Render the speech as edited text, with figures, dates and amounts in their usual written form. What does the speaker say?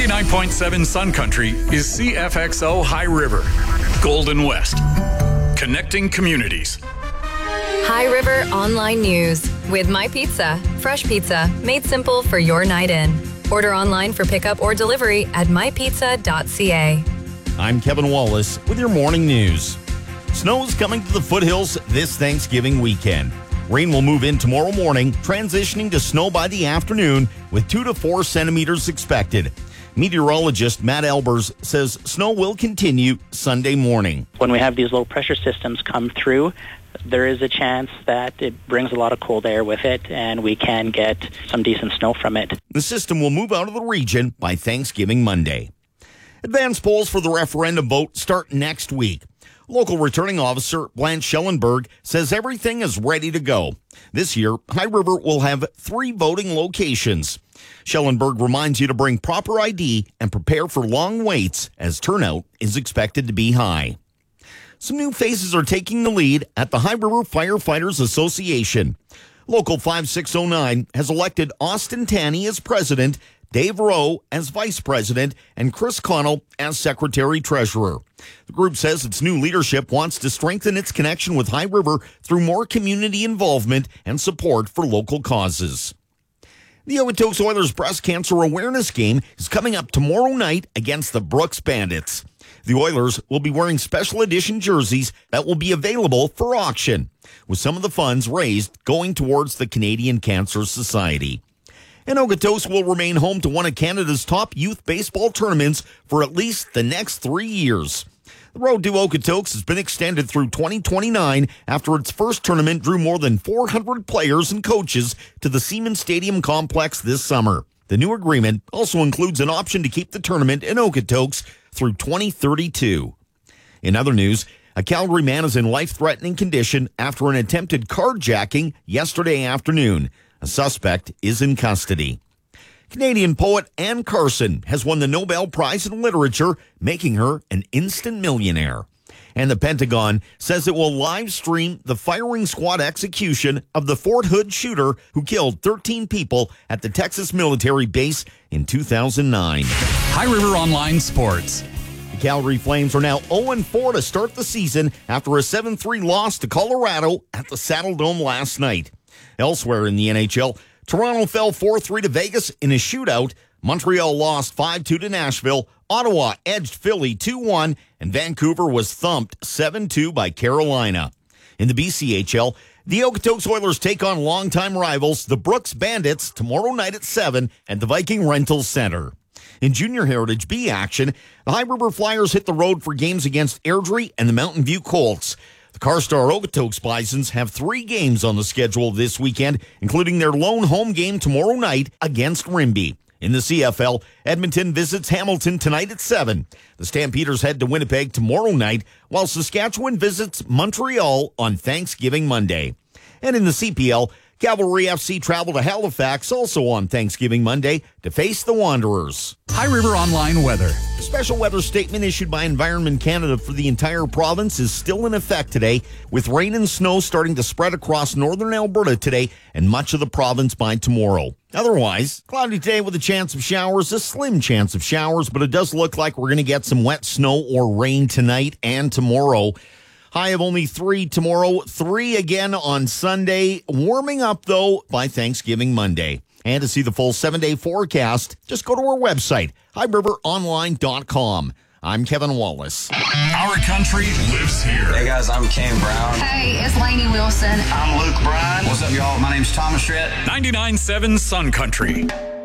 99.7 Sun Country is CFXO High River, Golden West, connecting communities. High River Online News with My Pizza. Fresh pizza made simple for your night in. Order online for pickup or delivery at mypizza.ca. I'm Kevin Wallace with your morning news. Snow is coming to the foothills this Thanksgiving weekend. Rain will move in tomorrow morning, transitioning to snow by the afternoon with 2 to 4 centimeters expected. Meteorologist Matt Albers says snow will continue Sunday morning. When we have these low pressure systems come through, there is a chance that it brings a lot of cold air with it, and we can get some decent snow from it. The system will move out of the region by Thanksgiving Monday. Advance polls for the referendum vote start next week. Local returning officer Blanche Schellenberg says everything is ready to go. This year, High River will have 3 voting locations. Schellenberg reminds you to bring proper ID and prepare for long waits as turnout is expected to be high. Some new faces are taking the lead at the High River Firefighters Association. Local 5609 has elected Austin Tanney as president, Dave Rowe as vice president, and Chris Connell as secretary-treasurer. The group says its new leadership wants to strengthen its connection with High River through more community involvement and support for local causes. The Okotoks Oilers Breast Cancer Awareness Game is coming up tomorrow night against the Brooks Bandits. The Oilers will be wearing special edition jerseys that will be available for auction, with some of the funds raised going towards the Canadian Cancer Society. And Okotoks will remain home to one of Canada's top youth baseball tournaments for at least the next 3 years. The road to Okotoks has been extended through 2029 after its first tournament drew more than 400 players and coaches to the Siemens Stadium complex this summer. The new agreement also includes an option to keep the tournament in Okotoks through 2032. In other news, a Calgary man is in life-threatening condition after an attempted carjacking yesterday afternoon. A suspect is in custody. Canadian poet Anne Carson has won the Nobel Prize in Literature, making her an instant millionaire. And the Pentagon says it will live stream the firing squad execution of the Fort Hood shooter who killed 13 people at the Texas military base in 2009. High River Online Sports. The Calgary Flames are now 0-4 to start the season after a 7-3 loss to Colorado at the Saddle Dome last night. Elsewhere in the NHL, Toronto fell 4-3 to Vegas in a shootout. Montreal lost 5-2 to Nashville. Ottawa edged Philly 2-1, and Vancouver was thumped 7-2 by Carolina. In the BCHL, the Okotoks Oilers take on longtime rivals, the Brooks Bandits, tomorrow night at 7 at the Viking Rental Center. In Junior Heritage B action, the High River Flyers hit the road for games against Airdrie and the Mountain View Colts. The Carstar Okotoks Bisons have 3 games on the schedule this weekend, including their lone home game tomorrow night against Rimbey. In the CFL, Edmonton visits Hamilton tonight at 7. The Stampeders head to Winnipeg tomorrow night, while Saskatchewan visits Montreal on Thanksgiving Monday. And in the CPL, Cavalry FC travel to Halifax also on Thanksgiving Monday to face the Wanderers. High River Online Weather. A special weather statement issued by Environment Canada for the entire province is still in effect today, with rain and snow starting to spread across northern Alberta today and much of the province by tomorrow. Otherwise, cloudy today with a chance of showers, a slim chance of showers, but it does look like we're going to get some wet snow or rain tonight and tomorrow. High of only 3 tomorrow, 3 again on Sunday. Warming up, though, by Thanksgiving Monday. And to see the full 7-day forecast, just go to our website, highriveronline.com. I'm Kevin Wallace. Our country lives here. Hey guys, I'm Cam Brown. Hey, it's Lainey Wilson. I'm Luke Bryan. What's up, y'all? My name's Thomas Rhett. 99.7 Sun Country.